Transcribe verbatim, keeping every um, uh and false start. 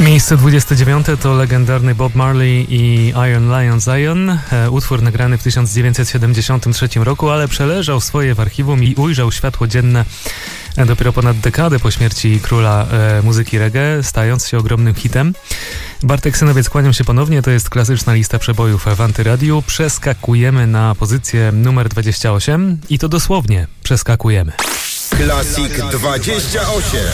Miejsce dwudzieste dziewiąte to legendarny Bob Marley i Iron Lion Zion. E, utwór nagrany w tysiąc dziewięćset siedemdziesiątym trzecim roku, ale przeleżał swoje w archiwum i ujrzał światło dzienne dopiero ponad dekadę po śmierci króla e, muzyki reggae, stając się ogromnym hitem. Bartek Synowiec, kłaniam się ponownie. To jest klasyczna lista przebojów w Antyradiu. Przeskakujemy na pozycję numer dwadzieścia osiem i to dosłownie przeskakujemy. Klasik dwadzieścia osiem.